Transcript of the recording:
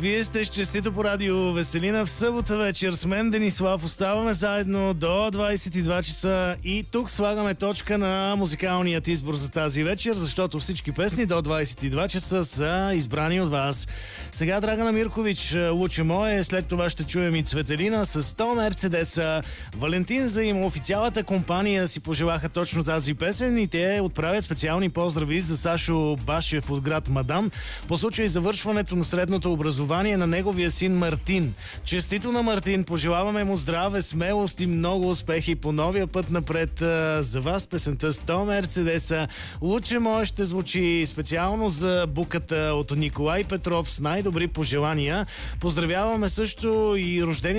Вие сте с Честито по радио Веселина в събота вечер. С мен Денислав оставаме заедно до 22 часа и тук слагаме точка на музикалният избор за тази вечер, защото всички песни до 22 часа са избрани от вас. Сега Драгана Миркович, Луче мое, след това ще чуем и Цветелина с 100 Мерцедеса. Валентин Заимов и цялата компания си пожелаха точно тази песен и те отправят специални поздрави за Сашо Башев от град Мадан по случай завършването на средното образование на неговия син Мартин. Честито на Мартин, пожелаваме му здраве, смелост и много успехи по новия път напред. За вас песента 100 Мерцедеса. Луче мое ще звучи специално за буката от Николай Петров с най-добри пожелания. Поздравяваме също и рождения